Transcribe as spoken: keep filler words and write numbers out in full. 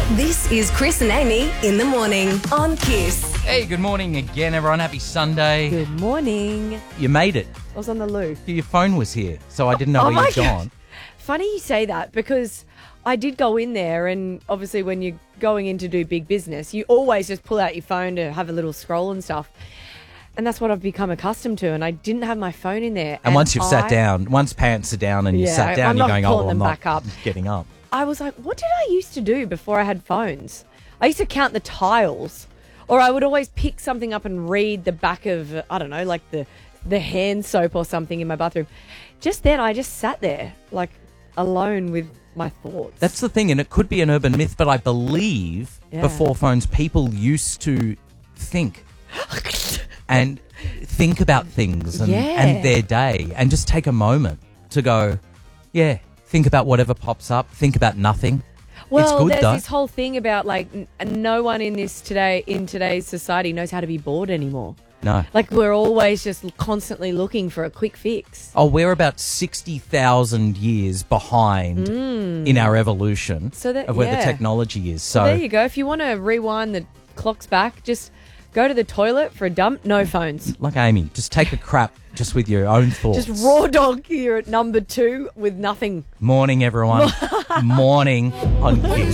This is Chris and Amy in the morning on Kiss. Hey, good morning again, everyone. Happy Sunday. Good morning. You made it. I was on the loo. Your phone was here, so I didn't know Oh where my you'd gone. Funny you say that because I did go in there, and obviously when you're going in to do big business, you always just pull out your phone to have a little scroll and stuff. And that's what I've become accustomed to, and I didn't have my phone in there. And, once you've I, sat down, once pants are down and you Yeah, sat down, I'm you're not going, oh, pulling well, I'm them not back up. getting up. I was like, what did I used to do before I had phones? I used to count the tiles, or I would always pick something up and read the back of, I don't know, like the, the hand soap or something in my bathroom. Just then, I just sat there, like, alone with my thoughts. That's the thing, and it could be an urban myth, but I believe Yeah. before phones, people used to think and think about things and, Yeah. and their day and just take a moment to go, yeah, think about whatever pops up, think about nothing. Well, it's good, there's though. this whole thing about like n- no one in this today in today's society knows how to be bored anymore. No. Like we're always just constantly looking for a quick fix. Oh, we're about sixty thousand years behind in our evolution So that- of where yeah. the technology is. So So, there you go. If you want to rewind the clocks back, just go to the toilet for a dump. No phones. like Amy, just take a crap just with your own thoughts. Just raw dog here at number two with nothing. Morning, everyone. Morning on Kiss.